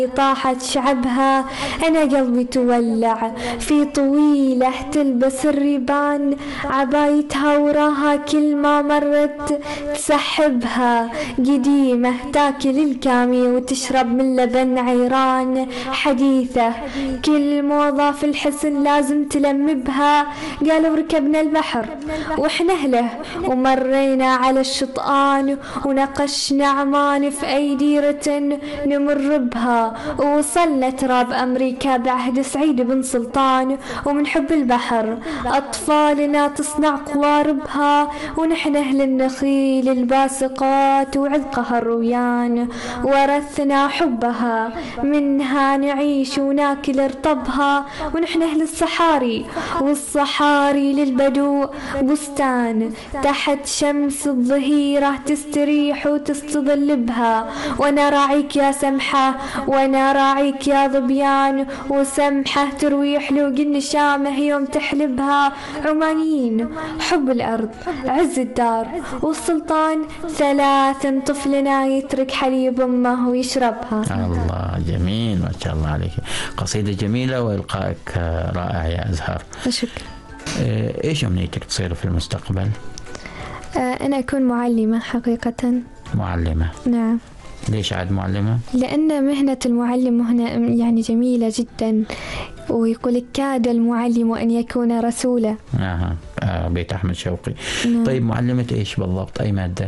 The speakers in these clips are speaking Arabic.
طاحت شعبها، أنا قلبي تولع في طويلة تلبس الريبان، عبايتها وراها كل ما مرت تسحبها، قديمة تاكل الكامي وتشرب من لبن عيران، حديثة كل موضة في الحسن لازم تلمبها. قالوا ركبنا البحر وإحنا أهله ومرينا على الشطآن، ونقشنا عمان في أي ديرة نمر بها، ووصلنا تراب أمريكا بعهد سعيد بن سلطان. ومن حب البحر أطفالنا تصنع قواربها، ونحن أهل النخيل الباسقات وعذقها الرويان، ورثنا حبها منها نعيش وناكل رطبها. ونحن أهل الصحاري والصحاري للبدو بستان، تحت شمس الظهيرة تستريح وتستظل بها. وانا راعيك يا سمحة وانا راعيك يا ظبيان، وسمحة تروي حلوق النشامة يوم تحلبها. عمانيين حب الأرض عز الدار والسلطان، ثلاث طفلنا يترك حليب أمه ويشربها. الله جميل ما شاء الله عليك، قصيدة جميلة وإلقائك رائع يا أزهار. شكرا. إيش أمنيتك تصير في المستقبل؟ أنا أكون معلمة حقيقة. معلمة؟ نعم. ليش عاد معلمة؟ لأن مهنة المعلم مهنة يعني جميلة جدا، ويقول كاد المعلم أن يكون رسولا. بيت أحمد شوقي. نعم. طيب معلمة إيش بالضبط؟ أي مادة؟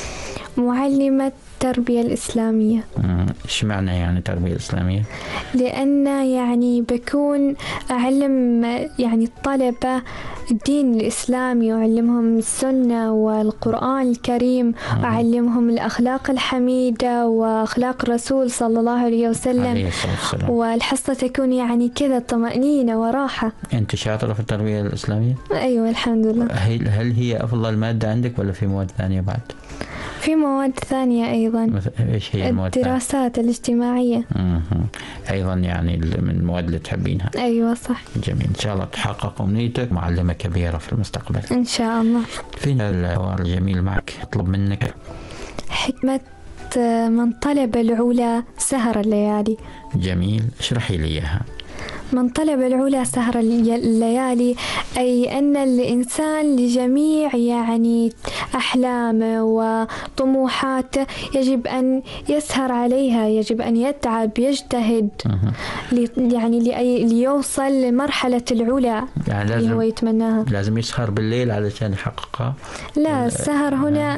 معلمة التربية الإسلامية. إيش معنى يعني التربية الإسلامية؟ لأن يعني بكون أعلم يعني الطلبة الدين الإسلامي، وأعلمهم السنة والقرآن الكريم، وأعلمهم الأخلاق الحميدة وأخلاق الرسول صلى الله عليه وسلم. والحصة تكون يعني كذا طمأنينة وراحة. أنت شاطرة في التربية الإسلامية؟ أيوة الحمد لله. هل هي أفضل مادة عندك ولا في مواد ثانية بعد؟ في مواد ثانية أيضا. إيش هي المواد؟ الدراسات الاجتماعية. أيضا يعني من المواد اللي تحبينها. أيوة صح. جميل، إن شاء الله تحقق أمنيتك معلمة كبيرة في المستقبل إن شاء الله. فينا الحوار الجميل معك أطلب منك حكمة من طلب العلا سهر الليالي. جميل، اشرحي لي إياها. من طلب العلا سهر الليالي، أي أن الإنسان لجميع يعني أحلامه وطموحاته يجب أن يسهر عليها، يجب أن يتعب يجتهد يعني ليوصل لمرحلة العلا يعني اللي هو يتمناها. لازم يسهر بالليل علشان يحققها؟ لا، السهر هنا